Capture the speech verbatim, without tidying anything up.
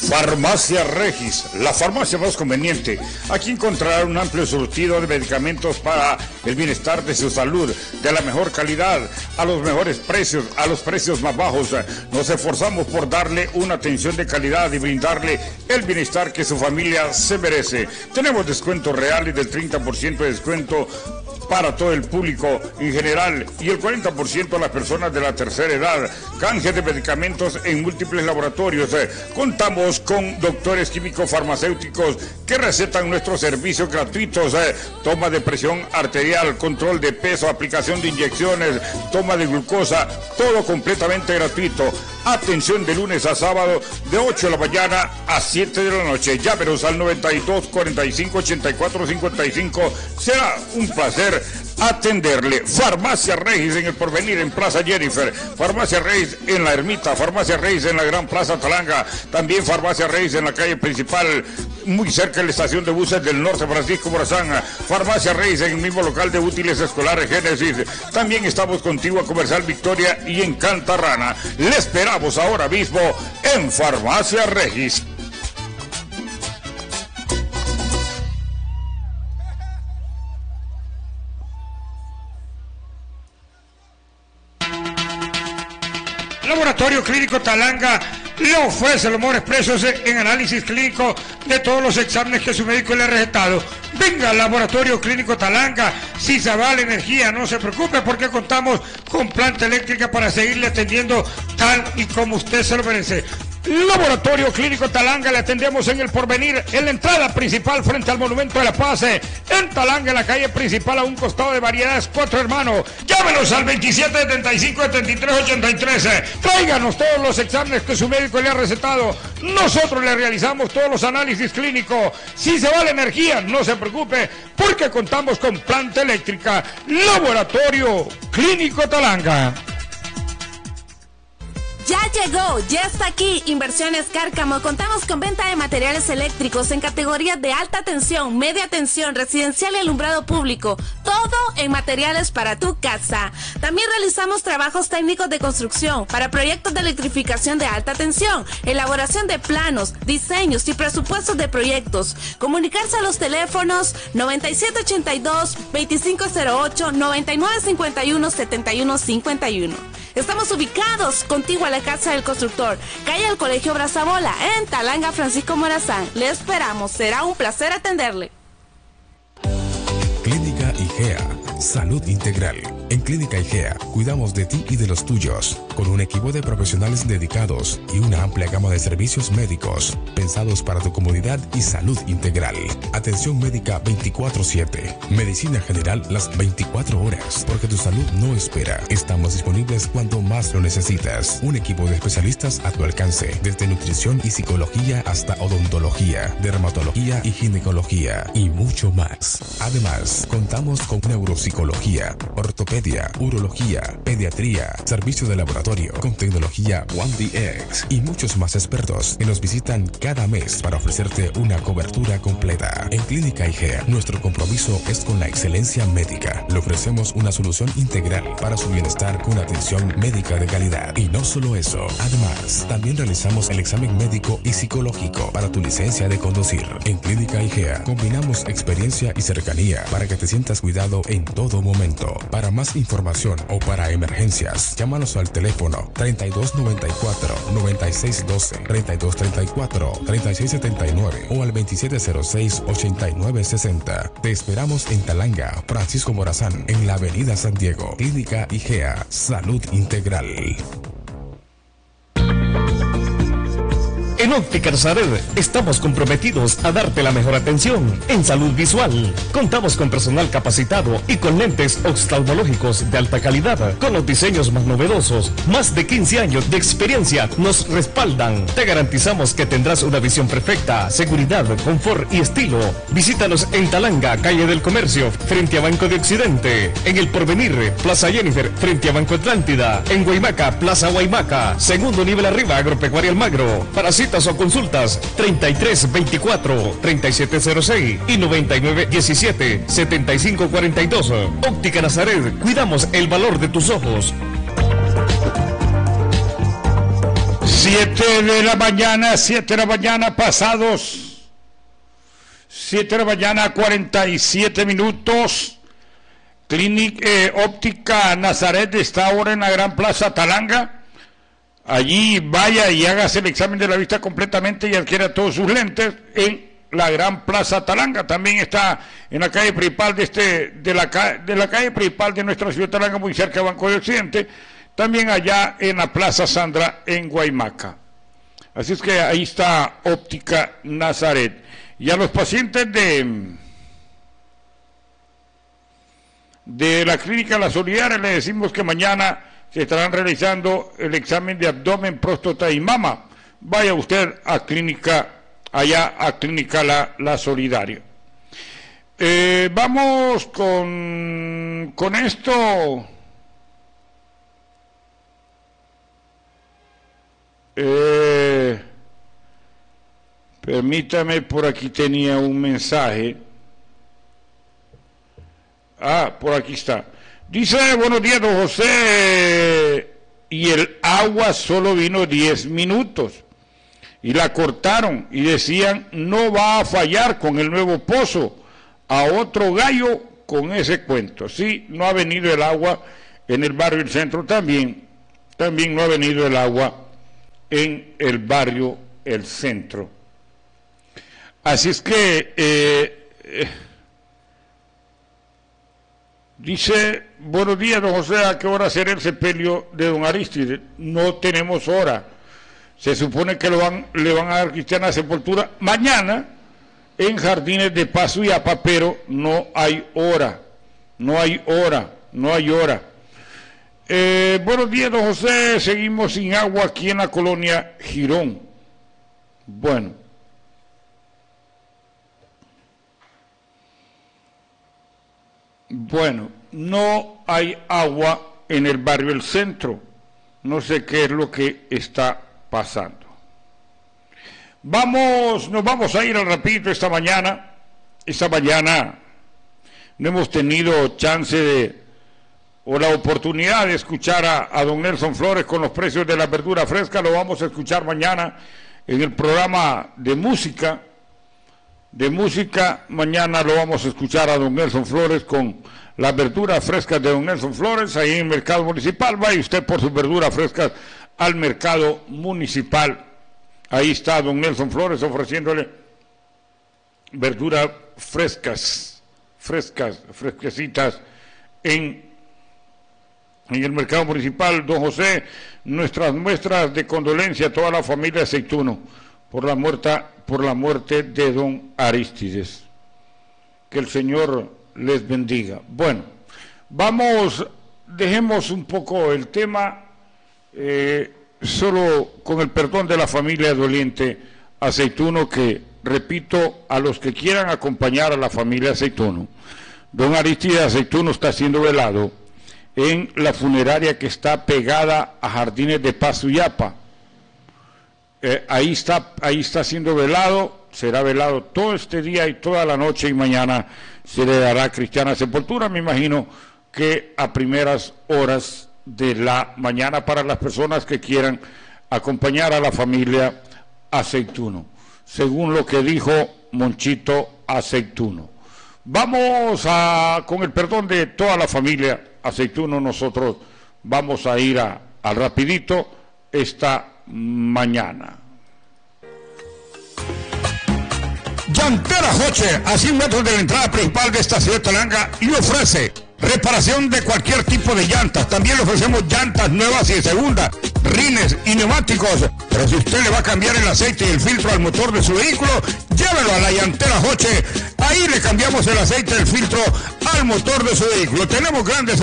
Farmacia Regis, la farmacia más conveniente. Aquí encontrará un amplio surtido de medicamentos para el bienestar de su salud, de la mejor calidad, a los mejores precios, a los precios más bajos. Nos esforzamos por darle una atención de calidad y brindarle el bienestar que su familia se merece. Tenemos descuentos reales del treinta por ciento de descuento para todo el público en general y el cuarenta por ciento a las personas de la tercera edad. Canje de medicamentos en múltiples laboratorios. Eh, contamos con doctores químicos farmacéuticos que recetan nuestros servicios gratuitos. Eh, toma de presión arterial, control de peso, aplicación de inyecciones, toma de glucosa, todo completamente gratuito. Atención de lunes a sábado de ocho de la mañana a siete de la noche. Llámenos al noventa y dos, cuarenta y cinco, ochenta y cuatro, cincuenta y cinco. Será un placer atenderle. Farmacia Regis en el Porvenir, en Plaza Jennifer. Farmacia Regis en la Ermita. Farmacia Regis en la Gran Plaza Talanga. También Farmacia Regis en la calle principal, muy cerca de la estación de buses del norte, Francisco Morazán. Farmacia Regis en el mismo local de útiles escolares Génesis. También estamos contigo a Comercial Victoria y en Cantarrana. Le esperamos ahora mismo en Farmacia Regis. Laboratorio Clínico Talanga le ofrece los mejores precios en análisis clínico de todos los exámenes que su médico le ha recetado. Venga al Laboratorio Clínico Talanga. Si se va la energía, no se preocupe porque contamos con planta eléctrica para seguirle atendiendo tal y como usted se lo merece. Laboratorio Clínico Talanga, le atendemos en el Porvenir, en la entrada principal frente al Monumento de la Paz, en Talanga, en la calle principal a un costado de Variedades Cuatro Hermanos. Llámenos al veintisiete setenta y cinco, setenta y tres ochenta y tres. Tráiganos todos los exámenes que su médico le ha recetado. Nosotros le realizamos todos los análisis clínicos. Si se va la energía, no se preocupe porque contamos con planta eléctrica. Laboratorio Clínico Talanga. Ya llegó, ya está aquí Inversiones Cárcamo. Contamos con venta de materiales eléctricos en categorías de alta tensión, media tensión, residencial y alumbrado público. Todo en materiales para tu casa. También realizamos trabajos técnicos de construcción para proyectos de electrificación de alta tensión, elaboración de planos, diseños y presupuestos de proyectos. Comunicarse a los teléfonos noventa y siete ochenta y dos, veinticinco cero ocho, noventa y nueve cincuenta y uno, setenta y uno cincuenta y uno. Estamos ubicados contigo a la Casa del Constructor, calle del Colegio Brazabola, en Talanga, Francisco Morazán. Le esperamos, será un placer atenderle. Clínica IGEA, salud integral. En Clínica IGEA cuidamos de ti y de los tuyos, con un equipo de profesionales dedicados y una amplia gama de servicios médicos pensados para tu comodidad y salud integral. Atención médica veinticuatro siete, medicina general las veinticuatro horas, porque tu salud no espera. Estamos disponibles cuando más lo necesitas. Un equipo de especialistas a tu alcance, desde nutrición y psicología hasta odontología, dermatología y ginecología y mucho más. Además, contamos con neuropsicología, ortopedia, urología, pediatría, servicio de laboratorio con tecnología One D X y muchos más expertos que nos visitan cada mes para ofrecerte una cobertura completa. En Clínica IGEA, nuestro compromiso es con la excelencia médica. Le ofrecemos una solución integral para su bienestar con atención médica de calidad. Y no solo eso, además, también realizamos el examen médico y psicológico para tu licencia de conducir. En Clínica IGEA combinamos experiencia y cercanía para que te sientas cuidado en todo momento. Para más información o para emergencias, llámanos al teléfono treinta y dos noventa y cuatro, noventa y seis doce, treinta y dos treinta y cuatro, treinta y seis setenta y nueve o al veintisiete cero seis, ochenta y nueve sesenta. Te esperamos en Talanga, Francisco Morazán, en la avenida San Diego. Clínica IGEA, salud integral. En Óptica Nazaret estamos comprometidos a darte la mejor atención en salud visual. Contamos con personal capacitado y con lentes oftalmológicos de alta calidad, con los diseños más novedosos. Más de quince años de experiencia nos respaldan. Te garantizamos que tendrás una visión perfecta, seguridad, confort y estilo. Visítanos en Talanga, calle del Comercio, frente a Banco de Occidente. En El Porvenir, Plaza Jennifer, frente a Banco Atlántida. En Guaymaca, Plaza Guaymaca, segundo nivel arriba, Agropecuaria Almagro. Para o consultas treinta y tres veinticuatro, treinta y siete cero seis y noventa y nueve diecisiete, setenta y cinco cuarenta y dos. Óptica Nazaret, cuidamos el valor de tus ojos. Siete de la mañana, siete de la mañana pasados, siete de la mañana, cuarenta y siete minutos. Clínica eh, Óptica Nazaret está ahora en la Gran Plaza Talanga. Allí vaya y hágase el examen de la vista completamente y adquiera todos sus lentes en la Gran Plaza Talanga. También está en la calle principal de este de la, de la calle principal de nuestra ciudad Talanga, muy cerca de Banco de Occidente. También allá en la Plaza Sandra en Guaymaca. Así es que ahí está Óptica Nazaret. Y a los pacientes de de la Clínica La Solidaria le decimos que mañana se estarán realizando el examen de abdomen, próstata y mama. Vaya usted a clínica, allá a Clínica La, La Solidaria. Eh, vamos con, con esto. Eh, permítame, por aquí tenía un mensaje. Ah, por aquí está. Dice, buenos días, don José, y el agua solo vino diez minutos, y la cortaron, y decían, no va a fallar con el nuevo pozo, a otro gallo con ese cuento. Sí, no ha venido el agua en el barrio del centro, también, también no ha venido el agua en el barrio El Centro. Así es que eh, eh, dice, buenos días, don José, ¿a qué hora será el sepelio de don Aristides? No tenemos hora. Se supone que lo van, le van a dar cristiana sepultura mañana en Jardines de Paso y Apa, pero no hay hora, no hay hora, no hay hora. Eh, buenos días, don José, seguimos sin agua aquí en la colonia Girón. Bueno. Bueno, no hay agua en el barrio El Centro. No sé qué es lo que está pasando. Vamos, nos vamos a ir al rapidito esta mañana. Esta mañana no hemos tenido chance de o la oportunidad de escuchar a, a don Nelson Flores con los precios de la verdura fresca. Lo vamos a escuchar mañana en el programa de música. De música, mañana lo vamos a escuchar a don Nelson Flores con las verduras frescas de don Nelson Flores, ahí en el mercado municipal. Vaya usted por sus verduras frescas al mercado municipal. Ahí está don Nelson Flores ofreciéndole verduras frescas, frescas, fresquecitas en En el mercado municipal. Don José, nuestras muestras de condolencia a toda la familia Aceituno por la muerte, por la muerte de don Aristides. Que el Señor les bendiga. Bueno, vamos, dejemos un poco el tema, eh, solo con el perdón de la familia doliente Aceituno, que, repito, a los que quieran acompañar a la familia Aceituno, don Aristides Aceituno está siendo velado en la funeraria que está pegada a Jardines de Paso y Apa. Eh, ahí está, ahí está siendo velado, será velado todo este día y toda la noche, y mañana se le dará cristiana sepultura, me imagino que a primeras horas de la mañana, para las personas que quieran acompañar a la familia Aceituno, según lo que dijo Monchito Aceituno. Vamos a, con el perdón de toda la familia Aceituno, nosotros vamos a ir a, al rapidito esta mañana. Llantera Joche, a cien metros de la entrada principal de esta ciudad de Talanga, y ofrece reparación de cualquier tipo de llantas. También le ofrecemos llantas nuevas y de segunda, rines y neumáticos. Pero si usted le va a cambiar el aceite y el filtro al motor de su vehículo, llévelo a la Llantera Joche. Ahí le cambiamos el aceite y el filtro al motor de su vehículo. Tenemos grandes